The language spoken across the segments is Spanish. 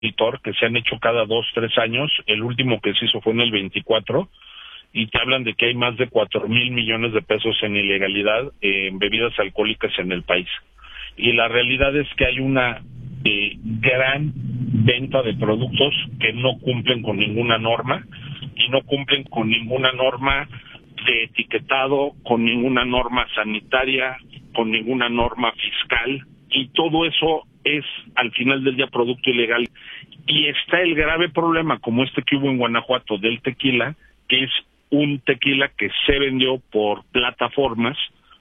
monitor que se han hecho cada 2-3 años. El último que se hizo fue en el 24, y te hablan de que hay más de 4,000 millones de pesos en ilegalidad en bebidas alcohólicas en el país. Y la realidad es que hay una gran venta de productos que no cumplen con ninguna norma, y no cumplen con ninguna norma de etiquetado, con ninguna norma sanitaria, con ninguna norma fiscal, y todo eso es al final del día producto ilegal. Y está el grave problema, como este que hubo en Guanajuato del tequila, que es un tequila que se vendió por plataformas,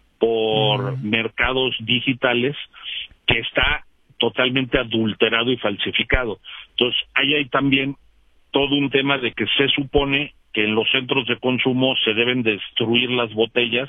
por mercados digitales, que está totalmente adulterado y falsificado. Entonces, ahí hay también todo un tema de que se supone que en los centros de consumo se deben destruir las botellas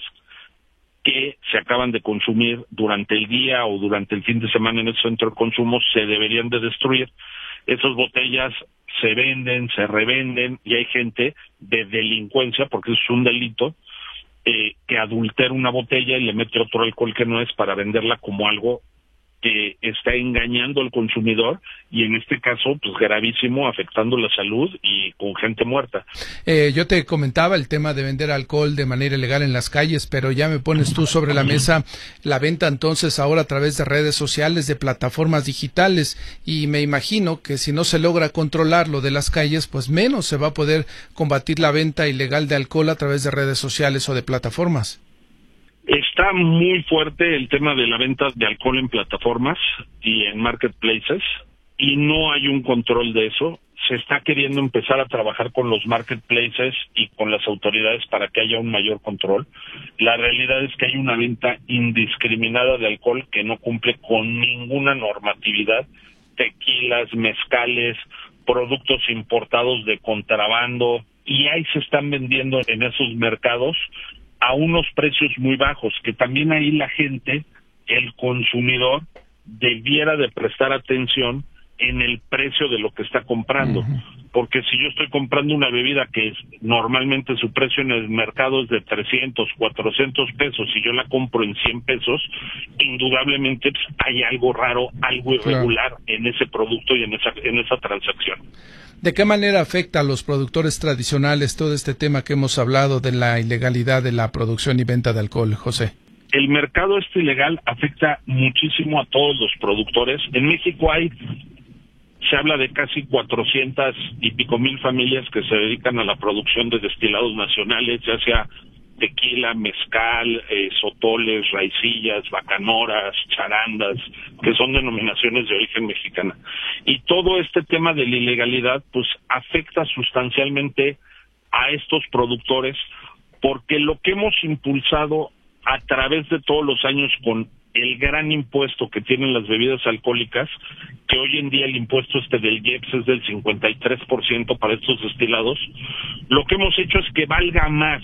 que se acaban de consumir durante el día o durante el fin de semana en el centro de consumo, se deberían de destruir. Esas botellas se venden, se revenden, y hay gente de delincuencia, porque es un delito, que adultera una botella y le mete otro alcohol que no es, para venderla como algo que está engañando al consumidor, y en este caso, pues gravísimo, afectando la salud y con gente muerta. Yo te comentaba el tema de vender alcohol de manera ilegal en las calles, pero ya me pones tú sobre la mesa la venta entonces ahora a través de redes sociales, de plataformas digitales, y me imagino que si no se logra controlar lo de las calles, pues menos se va a poder combatir la venta ilegal de alcohol a través de redes sociales o de plataformas. Está muy fuerte el tema de la venta de alcohol en plataformas y en marketplaces, y no hay un control de eso. Se está queriendo empezar a trabajar con los marketplaces y con las autoridades para que haya un mayor control. La realidad es que hay una venta indiscriminada de alcohol que no cumple con ninguna normatividad. Tequilas, mezcales, productos importados de contrabando, y ahí se están vendiendo en esos mercados a unos precios muy bajos, que también ahí la gente, el consumidor, debiera de prestar atención en el precio de lo que está comprando. Porque si yo estoy comprando una bebida que normalmente su precio en el mercado es de 300, 400 pesos, y yo la compro en 100 pesos, indudablemente pues, hay algo raro, algo irregular en ese producto y en esa transacción. ¿De qué manera afecta a los productores tradicionales todo este tema que hemos hablado de la ilegalidad de la producción y venta de alcohol, José? El mercado ilegal afecta muchísimo a todos los productores. En México se habla de casi 400 y pico mil familias que se dedican a la producción de destilados nacionales, ya sea tequila, mezcal, sotoles, raicillas, bacanoras, charandas, que son denominaciones de origen mexicana. Y todo este tema de la ilegalidad pues afecta sustancialmente a estos productores, porque lo que hemos impulsado a través de todos los años con el gran impuesto que tienen las bebidas alcohólicas, que hoy en día el impuesto del IEPS es del 53% para estos destilados, lo que hemos hecho es que valga más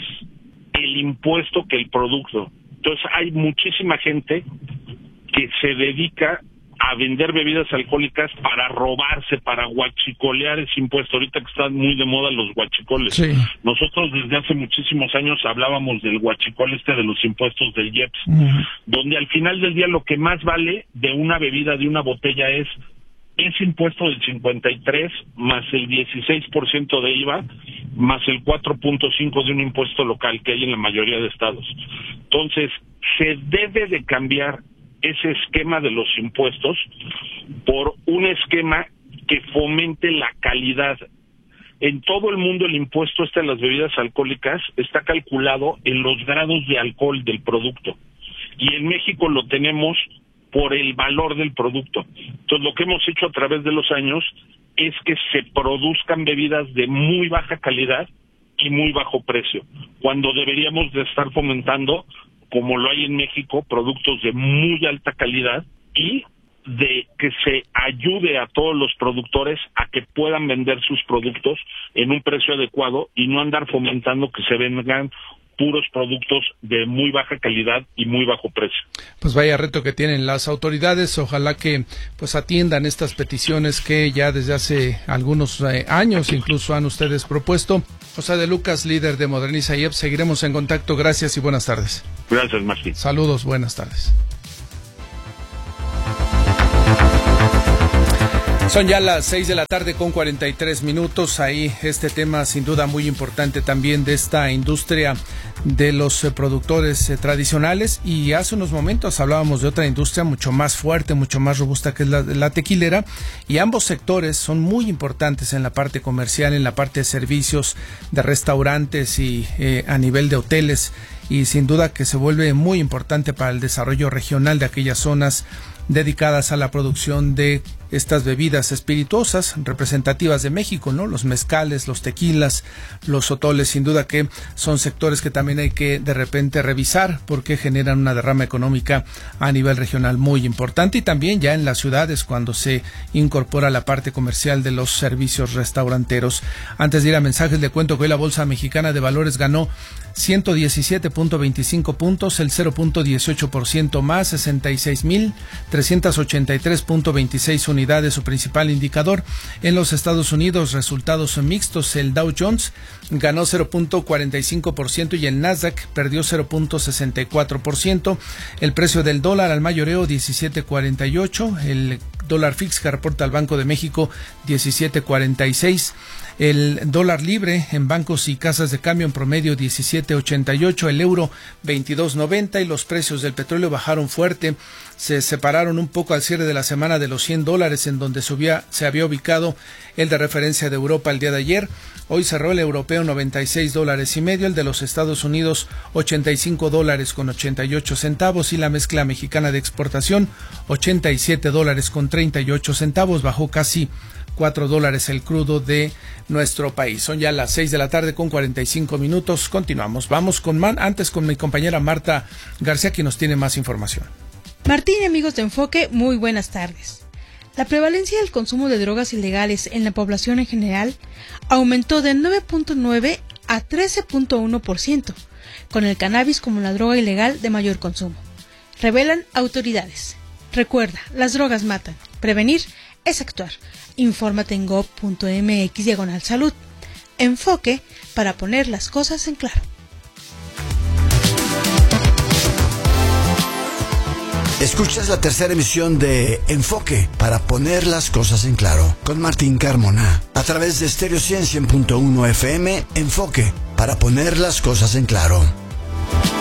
el impuesto que el producto. Entonces hay muchísima gente que se dedica a vender bebidas alcohólicas para robarse, para guachicolear ese impuesto. Ahorita que están muy de moda los guachicoles. Sí. Nosotros desde hace muchísimos años hablábamos del guachicol de los impuestos del IEPS, donde al final del día lo que más vale de una bebida, de una botella, es ese impuesto del 53 más el 16% de IVA más el 4.5 de un impuesto local que hay en la mayoría de estados. Entonces, se debe de cambiar ese esquema de los impuestos por un esquema que fomente la calidad. En todo el mundo el impuesto a las bebidas alcohólicas está calculado en los grados de alcohol del producto, y en México lo tenemos por el valor del producto. Entonces, lo que hemos hecho a través de los años es que se produzcan bebidas de muy baja calidad y muy bajo precio, cuando deberíamos de estar fomentando, como lo hay en México, productos de muy alta calidad, y de que se ayude a todos los productores a que puedan vender sus productos en un precio adecuado y no andar fomentando que se vendan puros productos de muy baja calidad y muy bajo precio. Pues vaya reto que tienen las autoridades. Ojalá que pues atiendan estas peticiones que ya desde hace algunos años incluso han ustedes propuesto. José de Lucas, líder de Moderniza IEPS, seguiremos en contacto. Gracias y buenas tardes. Gracias, Martín. Saludos, buenas tardes. Son ya las 6 de la tarde con 43 minutos. Ahí este tema sin duda muy importante también de esta industria de los productores tradicionales. Y hace unos momentos hablábamos de otra industria mucho más fuerte, mucho más robusta, que es la tequilera. Y ambos sectores son muy importantes en la parte comercial, en la parte de servicios, de restaurantes y a nivel de hoteles. Y sin duda que se vuelve muy importante para el desarrollo regional de aquellas zonas dedicadas a la producción de estas bebidas espirituosas representativas de México, ¿no? Los mezcales, los tequilas, los otoles, sin duda que son sectores que también hay que de repente revisar porque generan una derrama económica a nivel regional muy importante, y también ya en las ciudades cuando se incorpora la parte comercial de los servicios restauranteros. Antes de ir a mensajes, le cuento que hoy la Bolsa Mexicana de Valores ganó 117.25 puntos, el 0.18% más, 66.383.26 unidades, su principal indicador. En los Estados Unidos, resultados mixtos. El Dow Jones ganó 0.45% y el Nasdaq perdió 0.64%. El precio del dólar al mayoreo 17.48, el dólar fix que reporta el Banco de México 17.46. El dólar libre en bancos y casas de cambio en promedio 17.88, el euro 22.90, y los precios del petróleo bajaron fuerte. Se separaron un poco al cierre de la semana de los $100, en donde se había ubicado el de referencia de Europa el día de ayer. Hoy cerró el europeo $96.50, el de los Estados Unidos $85.88 y la mezcla mexicana de exportación $87.38. Bajó casi $4 el crudo de nuestro país. Son ya las 6 de la tarde con 45 minutos. Continuamos. Vamos con antes con mi compañera Marta García, quien nos tiene más información. Martín y amigos de Enfoque, muy buenas tardes. La prevalencia del consumo de drogas ilegales en la población en general aumentó de 9.9 a 13.1%, con el cannabis como la droga ilegal de mayor consumo, revelan autoridades. Recuerda, las drogas matan. Prevenir es actuar. Infórmate en gov.mx/salud. Enfoque para poner las cosas en claro. Escuchas la tercera emisión de Enfoque para poner las cosas en claro con Martín Carmona a través de Stereo 100.1 FM. Enfoque para poner las cosas en claro.